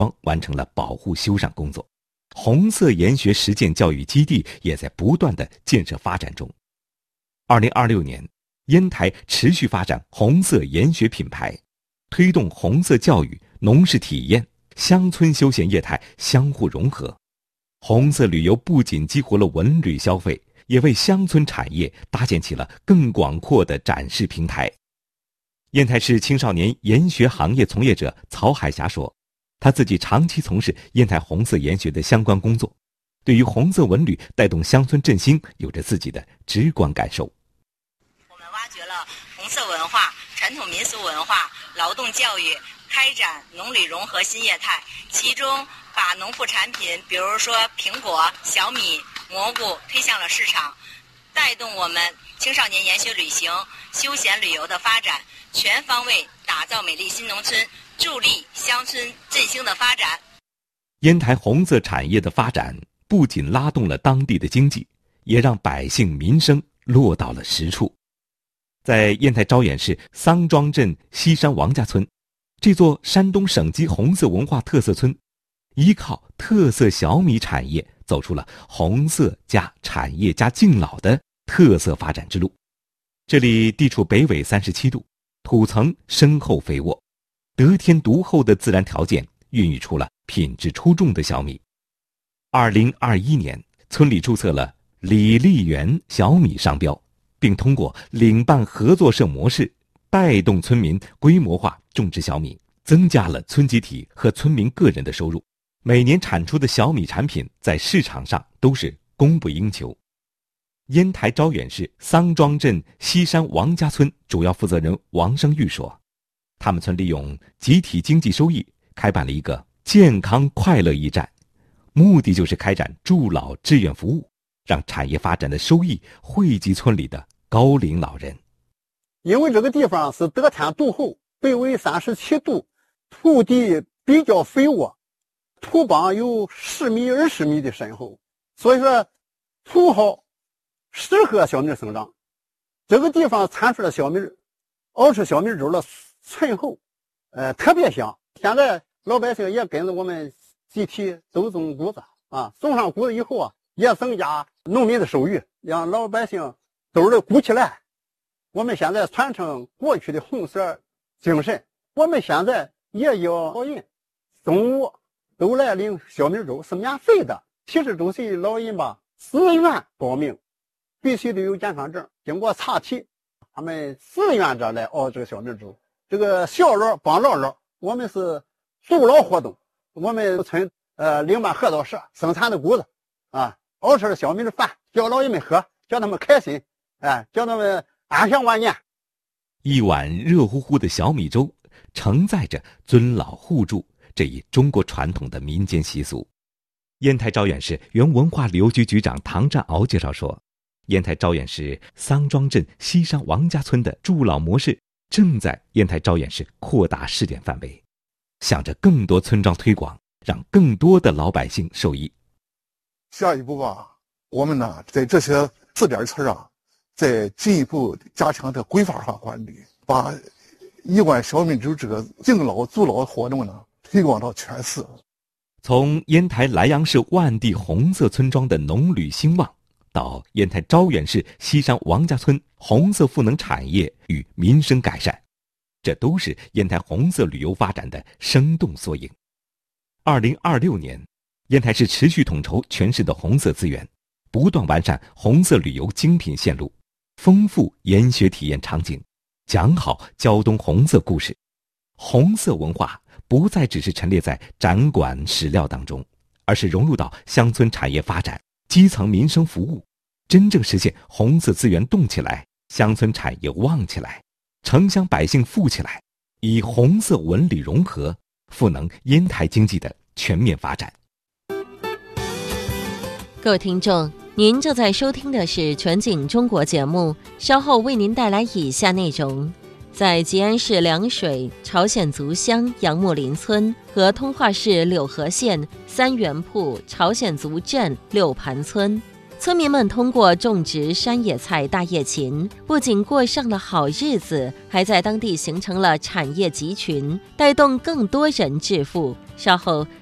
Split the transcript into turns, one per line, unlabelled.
完成了保护修缮工作。红色研学实践教育基地也在不断的建设发展中。2026年，烟台持续发展红色研学品牌，推动红色教育、农事体验、乡村休闲业态相互融合。红色旅游不仅激活了文旅消费，也为乡村产业搭建起了更广阔的展示平台。烟台市青少年研学行业从业者曹海霞说，他自己长期从事烟台红色研学的相关工作，对于红色文旅带动乡村振兴有着自己的直观感受。
我们挖掘了红色文化、传统民俗文化、劳动教育，开展农旅融合新业态，其中把农副产品，比如说苹果、小米、蘑菇推向了市场，带动我们青少年研学旅行、休闲旅游的发展，全方位打造美丽新农村，助力乡村振兴的发展。
烟台红色产业的发展不仅拉动了当地的经济，也让百姓民生落到了实处。在烟台招远市桑庄镇西山王家村，这座山东省级红色文化特色村，依靠特色小米产业走出了红色加产业加敬老的特色发展之路。这里地处北纬37度，土层深厚肥沃，得天独厚的自然条件孕育出了品质出众的小米。2021年，村里注册了李丽园小米商标，并通过领办合作社模式带动村民规模化种植小米，增加了村集体和村民个人的收入。每年产出的小米产品在市场上都是供不应求。烟台招远市桑庄镇西山王家村主要负责人王生玉说，他们村利用集体经济收益开办了一个健康快乐驿站，目的就是开展助老志愿服务，让产业发展的收益惠及村里的高龄老人。
因为这个地方是得天独厚，北纬37度，土地比较肥沃，土帮有10米、20米的深厚，所以说土好，适合小米生长。这个地方产出的小米，熬出小米粥了醇厚，特别香。现在老百姓也跟着我们集体都种谷子啊，种上谷子以后啊，也增加农民的收入，让老百姓兜里鼓起来。我们现在传承过去的红色精神，我们现在也要老人中午都来领小米粥，是免费的。70周岁老人吧，自愿报名，必须得有健康证，经过查体，他们自愿着来熬这个小米粥。这个小老帮老老，我们是助老活动。我们村领办合作社生产的谷子啊，熬出的小米的饭，叫老人们喝，叫他们开心，叫他们安享晚年。
一碗热乎乎的小米粥，承载着尊老护助这一中国传统的民间习俗。烟台招远市原文化旅游局局长唐占鳌介绍说，烟台招远市桑庄镇西山王家村的助老模式正在烟台招远市扩大试点范围，向着更多村庄推广，让更多的老百姓受益。
下一步吧，我们呢在这些试点村啊，再进一步加强的规范化管理，把一碗小米粥这个敬老助老活动呢推广到全市。
从烟台莱阳市万地红色村庄的农旅兴旺，到烟台招远市西山王家村红色赋能产业与民生改善，这都是烟台红色旅游发展的生动缩影。2026年，烟台市持续统筹全市的红色资源，不断完善红色旅游精品线路，丰富研学体验场景，讲好胶东红色故事。红色文化不再只是陈列在展馆史料当中，而是融入到乡村产业发展、基层民生服务，真正实现红色资源动起来，乡村产业旺起来，城乡百姓富起来，以红色文旅融合，赋能烟台经济的全面发展。
各位听众，您正在收听的是全景中国节目，稍后为您带来以下内容。在吉安市凉水朝鲜族乡杨木林村和通化市柳河县三元铺朝鲜族镇六盘村，村民们通过种植山野菜大叶芹，不仅过上了好日子，还在当地形成了产业集群，带动更多人致富， 稍后